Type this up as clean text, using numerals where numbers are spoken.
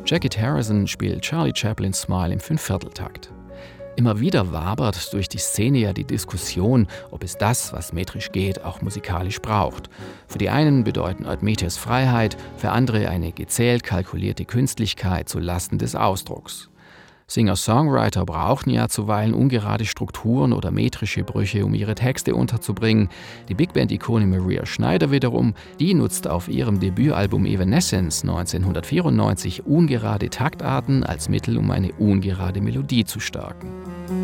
Jackie Harrison spielt Charlie Chaplins Smile im Fünfvierteltakt. Immer wieder wabert durch die Szene ja die Diskussion, ob es das, was metrisch geht, auch musikalisch braucht. Für die einen bedeuten Admetius Freiheit, für andere eine gezählt kalkulierte Künstlichkeit zu Lasten des Ausdrucks. Singer-Songwriter brauchen ja zuweilen ungerade Strukturen oder metrische Brüche, um ihre Texte unterzubringen. Die Big Band-Ikone Maria Schneider wiederum, die nutzt auf ihrem Debütalbum Evanescence 1994 ungerade Taktarten als Mittel, um eine ungerade Melodie zu stärken.